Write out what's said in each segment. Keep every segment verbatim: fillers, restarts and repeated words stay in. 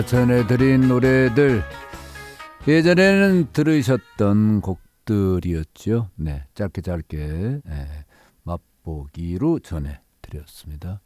전해드린 노래들 예전에는 들으셨던 곡들이었죠. 네, 짧게 짧게 네, 맛보기로 전해드렸습니다.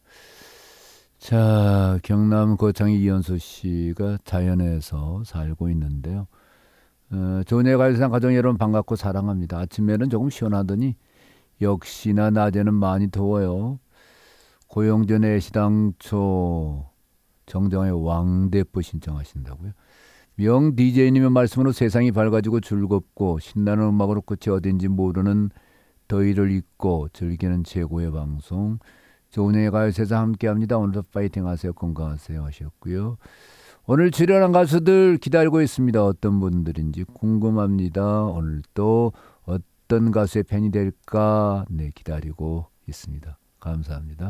자, 경남 거창이 이현수 씨가 자연에서 살고 있는데요. 어, 조은의 가요세상 가족 여러분 반갑고 사랑합니다. 아침에는 조금 시원하더니 역시나 낮에는 많이 더워요. 고영전의 시당초 정정의 왕대포 신청하신다고요. 명 디제이님의 말씀으로 세상이 밝아지고 즐겁고 신나는 음악으로 끝이 어딘지 모르는 더위를 잊고 즐기는 최고의 방송 조은의 가요세상 함께합니다. 오늘도 파이팅 하세요. 건강하세요 하셨고요. 오늘 출연한 가수들 기다리고 있습니다. 어떤 분들인지 궁금합니다. 오늘 또 어떤 가수의 팬이 될까 네, 기다리고 있습니다. 감사합니다.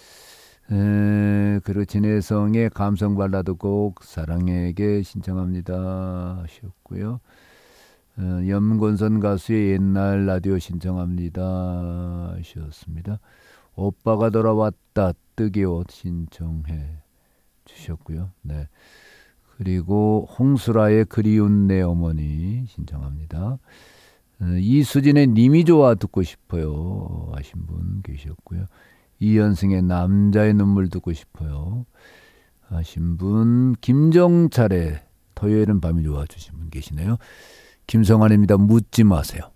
에, 그리고 진혜성의 감성 발라드 곡 사랑에게 신청합니다 하셨고요. 어, 염곤선 가수의 옛날 라디오 신청합니다 하셨습니다. 오빠가 돌아왔다 뜨개옷 신청해 주셨고요. 네. 그리고 홍수라의 그리운 내 어머니 신청합니다. 어, 이수진의 님이 좋아 듣고 싶어요 하신 분 계셨고요. 이현승의 남자의 눈물 듣고 싶어요 하신 분, 김정찰의 토요일은 밤이 좋아 주신 분 계시네요. 김성환입니다. 묻지 마세요.